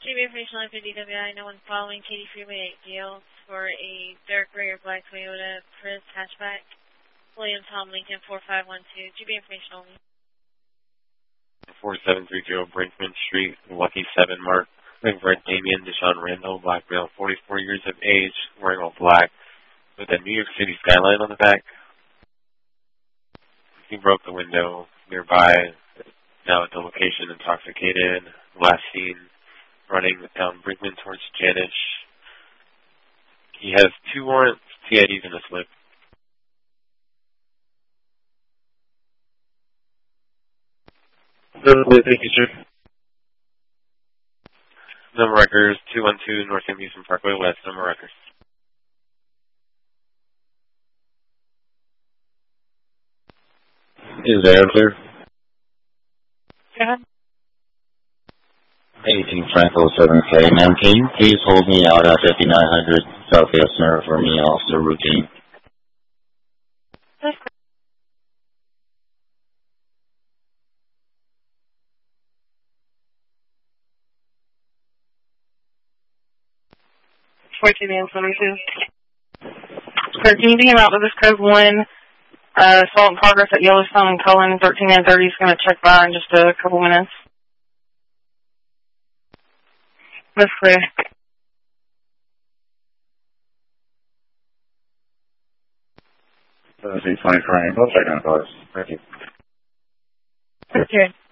GB information line for DWI, no one following Katy Freeway 8 Gales for a dark gray or black Toyota Prius hatchback. William Tom Lincoln 4512. GB information only. 4730 Brinkman Street, Lucky 7 Mark. Looking for Damian Deshaun Randall, black male, 44 years of age, wearing all black, with a New York City skyline on the back. He broke the window nearby, now at the location, intoxicated. Last seen running down Brinkman towards Janish. He has 2 warrants, TIDs in the slip. Thank you, sir. Number records 212 North Amusement Parkway West. Number records. Is there clear? Go ahead. 18 Franco 7K. Ma'am, can you please hold me out at 5900 Southwest Center for me, officer routine? That's 14 and 72. Sir, can you begin out with this code 1? Assault in progress at Yellowstone and Cullen, 13 and 30 is going to check by in just a couple minutes. That's clear. That's 20 Franco. I'll check on cars. Thank you. Okay.